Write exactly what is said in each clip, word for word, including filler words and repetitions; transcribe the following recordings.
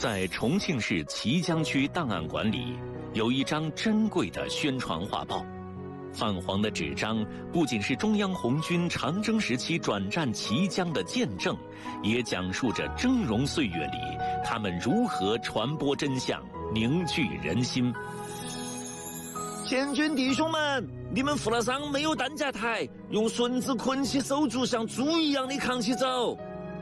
在重庆市綦江区档案馆里，有一张珍贵的宣传画报。泛黄的纸张不仅是中央红军长征时期转战綦江的见证，也讲述着峥嵘岁月里他们如何传播真相、凝聚人心。 前军弟兄们，你们负了伤没有担架抬，用绳子捆起手足，像猪一样的扛起走。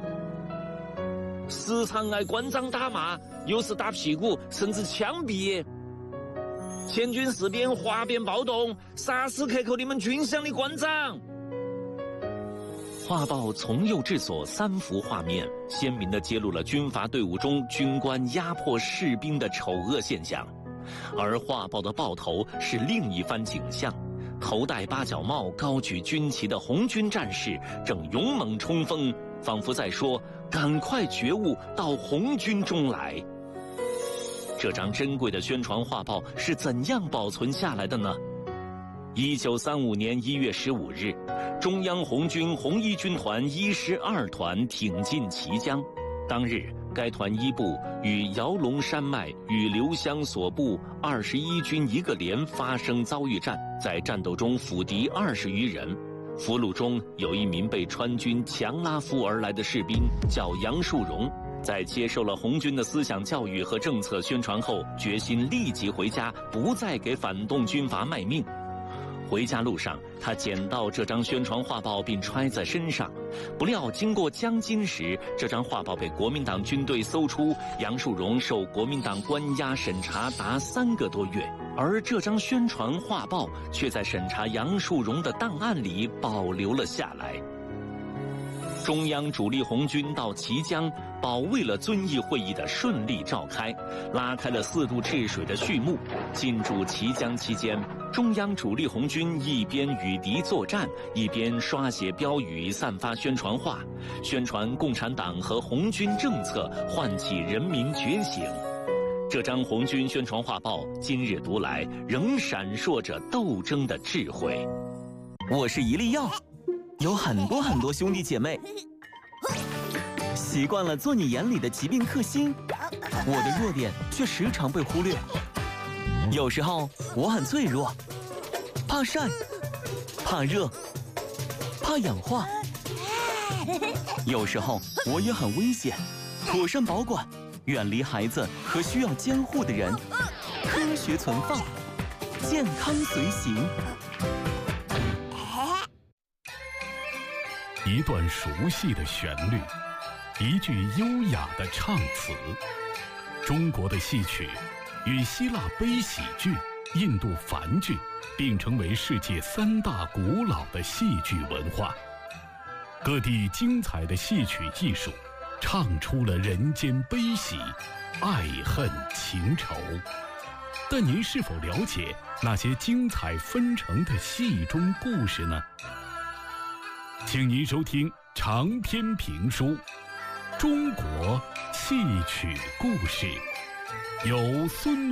时常挨官长打骂，有时打屁股，甚至枪毙。前军士兵哗变暴动，杀死克扣你们军饷的官长。 画报从右至左三幅画面，鲜明地揭露了军阀队伍中军官压迫士兵的丑恶现象。而画报的报头是另一番景象，头戴八角帽、高举军旗的红军战士正勇猛冲锋，仿佛在说：“赶快觉悟，到红军中来。”这张珍贵的宣传画报是怎样保存下来的呢？一九三五年一月十五日，中央红军红一军团一师二团挺进綦江。当日，该团一部与姚龙山脉与刘湘所部二十一军一个连发生遭遇战，在战斗中俘敌二十余人。俘虏中有一名被川军强拉夫而来的士兵，叫杨树荣。在接受了红军的思想教育和政策宣传后，决心立即回家，不再给反动军阀卖命。回家路上，他捡到这张宣传画报并揣在身上，不料经过江津时，这张画报被国民党军队搜出，杨树荣受国民党关押审查达三个多月，而这张宣传画报却在审查杨树荣的档案里保留了下来。中央主力红军到綦江，保卫了遵义会议的顺利召开，拉开了四渡治水的序幕。进驻綦江期间，中央主力红军一边与敌作战，一边刷写标语、散发宣传画，宣传共产党和红军政策，唤起人民觉醒。这张红军宣传画报今日读来，仍闪烁着斗争的智慧。 我是一粒药，有很多很多兄弟姐妹，习惯了做你眼里的疾病克星，我的弱点却时常被忽略。有时候我很脆弱，怕晒，怕热，怕氧化。有时候我也很危险，妥善保管，远离孩子和需要监护的人，科学存放，健康随行。 一段熟悉的旋律，一句优雅的唱词。中国的戏曲与希腊悲喜剧、印度梵剧并称为世界三大古老的戏剧文化。各地精彩的戏曲艺术，唱出了人间悲喜、爱恨情仇。但您是否了解那些精彩纷呈的戏中故事呢？请您收听长篇评书《中国戏曲故事》，由孙